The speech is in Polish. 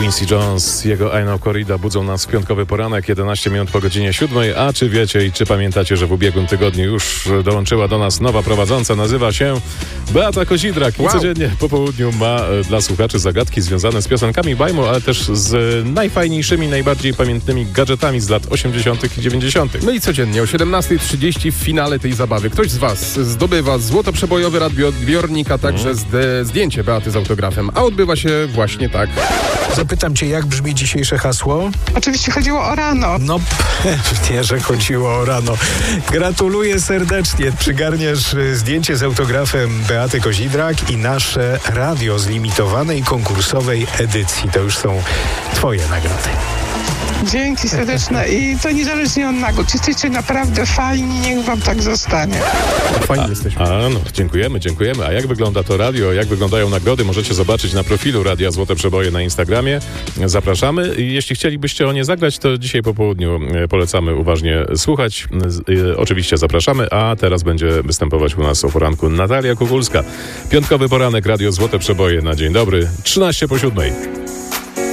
Quincy Jones, jego I Know Corrida budzą nas w piątkowy poranek, 11 minut po godzinie 7. A czy wiecie i czy pamiętacie, że w ubiegłym tygodniu już dołączyła do nas nowa prowadząca, nazywa się Beata Kozidrak i codziennie po południu ma dla słuchaczy zagadki związane z piosenkami bajmu, ale też z najfajniejszymi, najbardziej pamiętnymi gadżetami z lat 80. i 90. No i codziennie o 17:30 w finale tej zabawy ktoś z Was zdobywa złotoprzebojowy radioodbiornik, a także zdjęcie Beaty z autografem, a odbywa się właśnie tak. Zapytam cię, jak brzmi dzisiejsze hasło? Oczywiście chodziło o rano. No pewnie, że chodziło o rano. Gratuluję serdecznie. Przygarniasz zdjęcie z autografem Beaty Kozidrak i nasze radio z limitowanej konkursowej edycji. To już są twoje nagrody. Dzięki serdeczne i to niezależnie od nagród. Jesteście naprawdę fajni, niech wam tak zostanie. Fajnie jesteśmy. No, dziękujemy. A jak wygląda to radio, jak wyglądają nagrody, możecie zobaczyć na profilu Radia Złote Przeboje na Instagramie. Zapraszamy. Jeśli chcielibyście o nie zagrać, to dzisiaj po południu polecamy uważnie słuchać. Oczywiście zapraszamy, a teraz będzie występować u nas o poranku Natalia Kukulska. Piątkowy poranek, Radio Złote Przeboje na dzień dobry, 13 po 7.